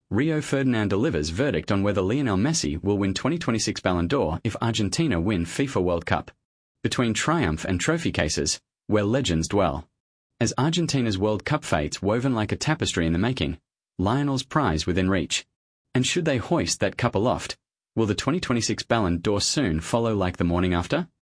Rio Ferdinand delivers verdict on whether Lionel Messi will win 2026 Ballon d'Or if Argentina win FIFA World Cup. Between triumph and trophy cases, where legends dwell. As Argentina's World Cup fates woven like a tapestry in the making, Lionel's prize within reach. And should they hoist that cup aloft, will the 2026 Ballon d'Or soon follow like the morning after?